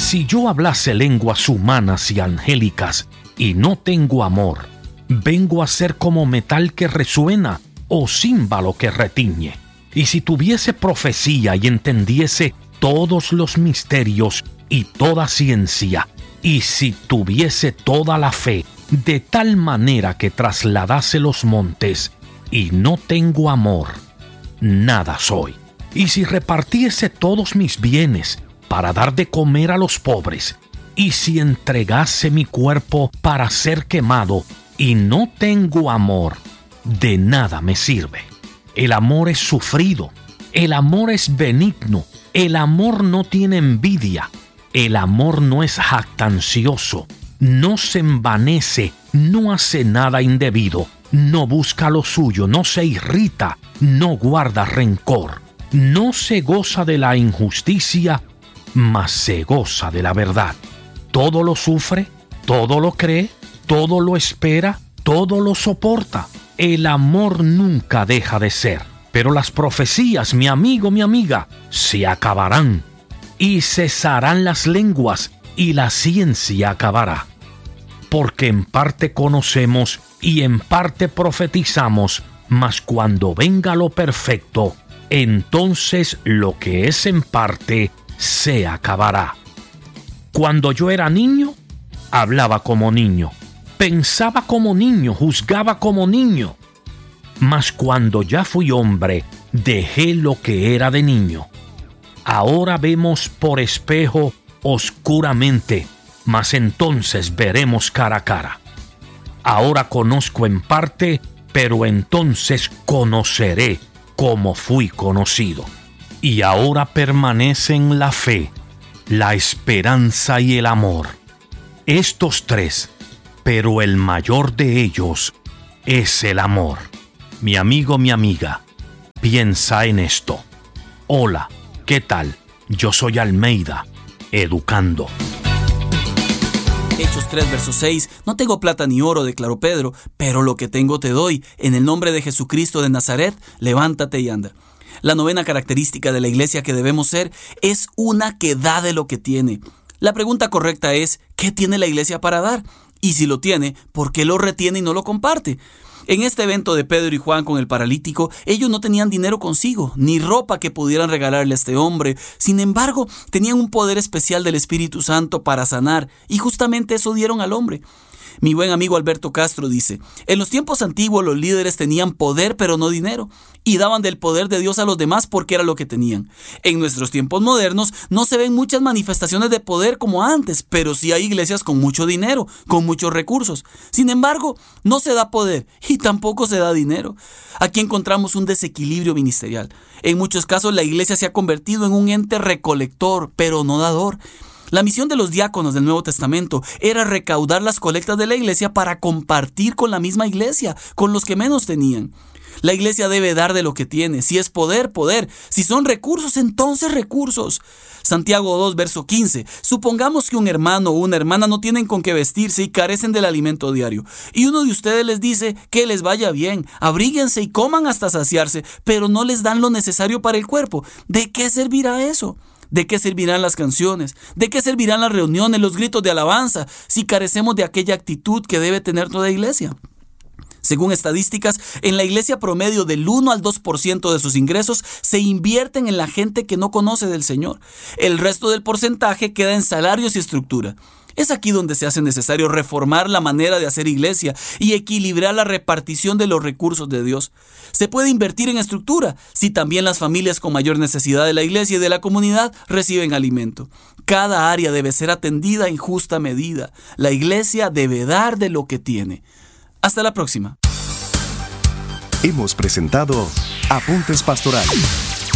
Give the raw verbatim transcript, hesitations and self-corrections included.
Si yo hablase lenguas humanas y angélicas y no tengo amor, vengo a ser como metal que resuena o címbalo que retiñe. Y si tuviese profecía y entendiese todos los misterios y toda ciencia, y si tuviese toda la fe, de tal manera que trasladase los montes, y no tengo amor, nada soy. Y si repartiese todos mis bienes para dar de comer a los pobres, y si entregase mi cuerpo para ser quemado, y no tengo amor, de nada me sirve. El amor es sufrido, el amor es benigno, el amor no tiene envidia, el amor no es jactancioso, no se envanece, no hace nada indebido, no busca lo suyo, no se irrita, no guarda rencor, no se goza de la injusticia, mas se goza de la verdad. Todo lo sufre, todo lo cree, todo lo espera, todo lo soporta. El amor nunca deja de ser. Pero las profecías, mi amigo, mi amiga, se acabarán. Y cesarán las lenguas, y la ciencia acabará. Porque en parte conocemos y en parte profetizamos, mas cuando venga lo perfecto, entonces lo que es en parte se acabará. Cuando yo era niño, hablaba como niño, pensaba como niño, juzgaba como niño. Mas cuando ya fui hombre, dejé lo que era de niño. Ahora vemos por espejo oscuramente, mas entonces veremos cara a cara. Ahora conozco en parte, pero entonces conoceré como fui conocido. Y ahora permanecen la fe, la esperanza y el amor. Estos tres, pero el mayor de ellos es el amor. Mi amigo, mi amiga, piensa en esto. Hola, ¿qué tal? Yo soy Almeida, educando. Hechos tres, verso seis. No tengo plata ni oro, declaró Pedro, pero lo que tengo te doy. En el nombre de Jesucristo de Nazaret, levántate y anda. La novena característica de la iglesia que debemos ser es una que da de lo que tiene. La pregunta correcta es, ¿qué tiene la iglesia para dar? Y si lo tiene, ¿por qué lo retiene y no lo comparte? En este evento de Pedro y Juan con el paralítico, ellos no tenían dinero consigo, ni ropa que pudieran regalarle a este hombre. Sin embargo, tenían un poder especial del Espíritu Santo para sanar, y justamente eso dieron al hombre. Mi buen amigo Alberto Castro dice, en los tiempos antiguos los líderes tenían poder pero no dinero, y daban del poder de Dios a los demás porque era lo que tenían. En nuestros tiempos modernos no se ven muchas manifestaciones de poder como antes, pero sí hay iglesias con mucho dinero, con muchos recursos. Sin embargo, no se da poder y tampoco se da dinero. Aquí encontramos un desequilibrio ministerial. En muchos casos la iglesia se ha convertido en un ente recolector, pero no dador. La misión de los diáconos del Nuevo Testamento era recaudar las colectas de la iglesia para compartir con la misma iglesia, con los que menos tenían. La iglesia debe dar de lo que tiene. Si es poder, poder. Si son recursos, entonces recursos. Santiago dos, verso quince. Supongamos que un hermano o una hermana no tienen con qué vestirse y carecen del alimento diario. Y uno de ustedes les dice que les vaya bien, abríguense y coman hasta saciarse, pero no les dan lo necesario para el cuerpo. ¿De qué servirá eso? ¿De qué servirán las canciones? ¿De qué servirán las reuniones, los gritos de alabanza, si carecemos de aquella actitud que debe tener toda iglesia? Según estadísticas, en la iglesia promedio del uno al dos por ciento de sus ingresos se invierten en la gente que no conoce del Señor. El resto del porcentaje queda en salarios y estructura. Es aquí donde se hace necesario reformar la manera de hacer iglesia y equilibrar la repartición de los recursos de Dios. Se puede invertir en estructura si también las familias con mayor necesidad de la iglesia y de la comunidad reciben alimento. Cada área debe ser atendida en justa medida. La iglesia debe dar de lo que tiene. Hasta la próxima. Hemos presentado Apuntes Pastorales.